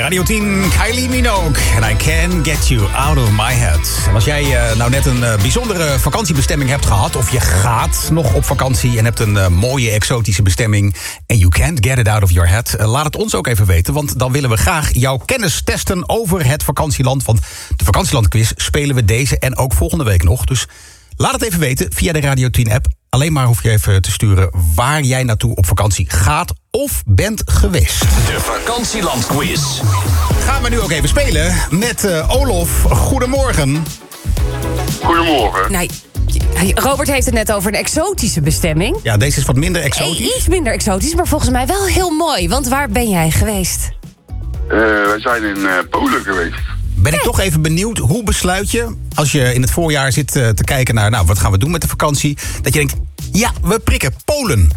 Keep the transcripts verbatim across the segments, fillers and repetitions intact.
Radio tien, Kylie Minogue. En I Can't Get You Out of My Head. En als jij uh, nou net een uh, bijzondere vakantiebestemming hebt gehad... of je gaat nog op vakantie en hebt een uh, mooie exotische bestemming... en you can't get it out of your head... Uh, laat het ons ook even weten, want dan willen we graag jouw kennis testen... over het vakantieland. Want de vakantielandquiz spelen we deze en ook volgende week nog. Dus laat het even weten via de Radio tien-app. Alleen maar hoef je even te sturen waar jij naartoe op vakantie gaat of bent geweest. De vakantielandquiz. Gaan we nu ook even spelen met uh, Olof. Goedemorgen. Goedemorgen. Nee, Robert heeft het net over een exotische bestemming. Ja, deze is wat minder exotisch. Iets minder exotisch, maar volgens mij wel heel mooi. Want waar ben jij geweest? Uh, wij zijn in uh, Polen geweest. Ben ik toch even benieuwd, hoe besluit je... als je in het voorjaar zit uh, te kijken naar... nou, wat gaan we doen met de vakantie... dat je denkt, ja, we prikken Polen.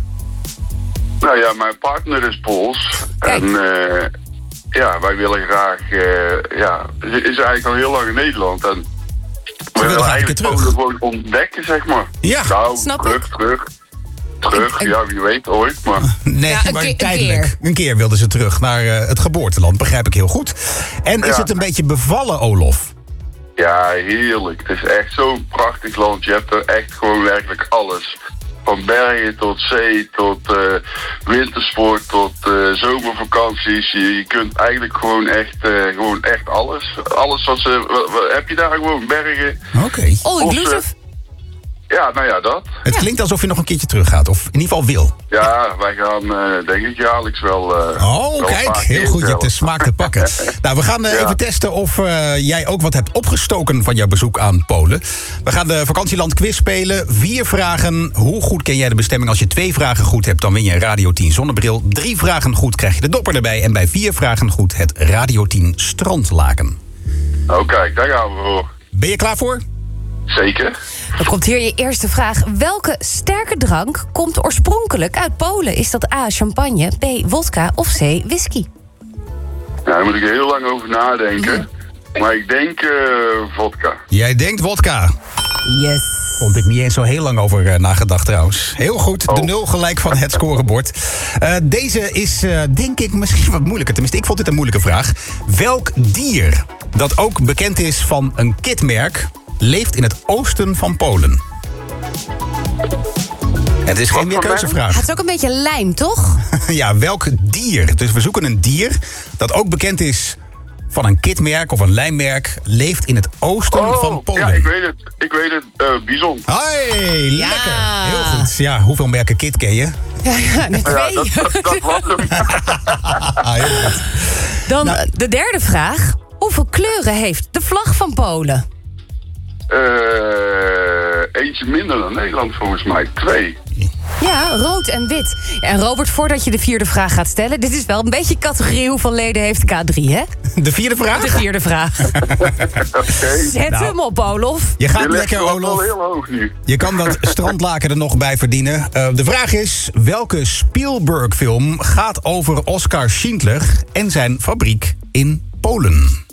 Nou ja, mijn partner is Pools. Kijk. En uh, ja, wij willen graag... Uh, ja, ze is eigenlijk al heel lang in Nederland. En we willen graag eigenlijk terug. Polen gewoon ontdekken, zeg maar. Ja. Nou, Snap terug, ik. terug. Terug, Ik- ik- ja, wie weet ooit, maar... Nee, Ja, een maar keer- een tijdelijk. keer. Een keer wilden ze terug naar uh, het geboorteland, begrijp ik heel goed. En is Ja. het een beetje bevallen, Olof? Ja, heerlijk. Het is echt zo'n prachtig land. Je hebt er echt gewoon werkelijk alles. Van bergen tot zee, tot uh, wintersport, tot uh, zomervakanties. Je, je kunt eigenlijk gewoon echt, uh, gewoon echt alles. Alles wat ze... wa- wa- heb je daar gewoon bergen? Oké. All inclusive. Ja, nou ja, dat. Het klinkt alsof je nog een keertje teruggaat, of in ieder geval wil. Ja, wij gaan uh, denk ik jaarlijks wel... Uh, Oh, wel een kijk, paar heel keer goed, je hebt de zelfs. smaak te pakken. Nou, we gaan uh, Ja. even testen of uh, jij ook wat hebt opgestoken van jouw bezoek aan Polen. We gaan de vakantieland quiz spelen. Vier vragen. Hoe goed ken jij de bestemming? Als je twee vragen goed hebt, dan win je een Radio tien zonnebril. Drie vragen goed krijg je de dopper erbij. En bij vier vragen goed het Radio tien strandlaken. Oh, kijk, daar gaan we voor. Ben je klaar voor? Zeker. Dan komt hier je eerste vraag. Welke sterke drank komt oorspronkelijk uit Polen? Is dat A, champagne, B, wodka of C, whisky? Nou, daar moet ik er heel lang over nadenken. Maar ik denk uh, vodka. Jij denkt wodka. Yes. Vond ik niet eens zo heel lang over uh, nagedacht trouwens. Heel goed, de Oh. nul gelijk van het scorebord. Uh, deze is uh, denk ik misschien wat moeilijker. Tenminste, ik vond dit een moeilijke vraag. Welk dier, dat ook bekend is van een kitmerk... leeft in het oosten van Polen? Het is geen Wat voor meerkeuzevraag. Het is ook een beetje lijm, toch? Ja, welk dier? Dus we zoeken een dier dat ook bekend is van een kitmerk of een lijmmerk... leeft in het oosten van Polen. ja, ik weet het. Ik weet het. Uh, bison. Hoi, Ja. lekker. Heel goed. Ja, hoeveel merken kit ken je? Ja, ja, de Ja, twee. dat, dat, dat was hem. Ah, heel goed. Dan Nou. eh, de derde vraag. Hoeveel kleuren heeft de vlag van Polen? Uh, eentje minder dan Nederland volgens mij. Twee. Ja, rood en wit. En Robert, voordat je de vierde vraag gaat stellen... dit is wel een beetje categorie hoeveel leden heeft K drie, hè? De vierde vraag? De vierde vraag. Oké. Zet Nou. hem op, Olof. Je Je gaat legt lekker, het wel Olof. heel hoog nu. Je kan dat strandlaken er nog bij verdienen. Uh, de vraag is, welke Spielberg-film gaat over Oskar Schindler... en zijn fabriek in Polen?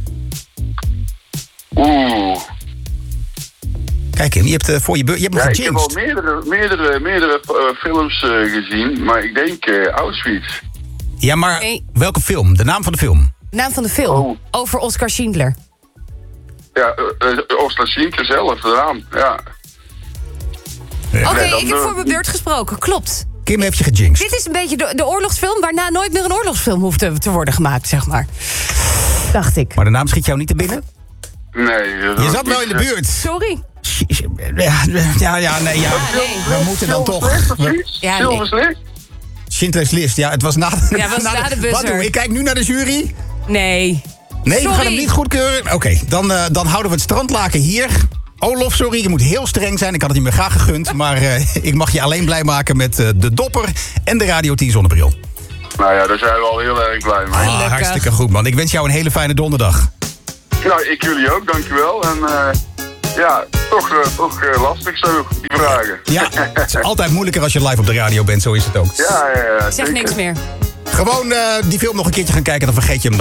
Oeh. Kijk, Kim, je hebt, uh, voor je, beur- je hebt hem Ja, ik heb al gejinxed. meerdere, meerdere, meerdere uh, films uh, gezien, maar ik denk uh, Auschwitz. Ja, maar Nee. welke film? De naam van de film? Naam van de film. Oh. Over Oskar Schindler. Ja, uh, uh, Oskar Schindler zelf, de naam. Ja. Oké, Nee, dan ik heb doe- voor mijn beurt gesproken. Klopt. Kim heeft je gejinxed. Dit is een beetje de, de oorlogsfilm... waarna nooit meer een oorlogsfilm hoeft te, te worden gemaakt, zeg maar. Dacht ik. Maar de naam schiet jou niet te binnen? Nee. dat Je was zat wel in niet, de uh, buurt. Sorry. Ja, ja, ja, nee, ja. Nee. We moeten dan toch... Silver's List of we- zoiets? Ja, nee. Silver's List? Schindler's List, ja, het was na, Ja, het was na de buzzer. Wat doen we? Ik kijk nu naar de jury. Nee. Nee, we Sorry. gaan hem niet goedkeuren. Oké, dan, uh, dan houden we het strandlaken hier. Olof, sorry, je moet heel streng zijn. Ik had het je me graag gegund. Maar uh, ik mag je alleen blij maken met uh, de dopper en de Radio tien zonnebril. Nou ja, daar zijn we al heel erg blij mee. Ah, Gelukkig. hartstikke goed, man. Ik wens jou een hele fijne donderdag. Nou, ik jullie ook, dankjewel. En uh, ja, toch, uh, toch uh, lastig zo, die vragen. Ja, het is altijd moeilijker als je live op de radio bent. Zo is het ook. Ja, ja, ja, Zeg zeker. niks meer. Gewoon uh, die film nog een keertje gaan kijken, dan vergeet je hem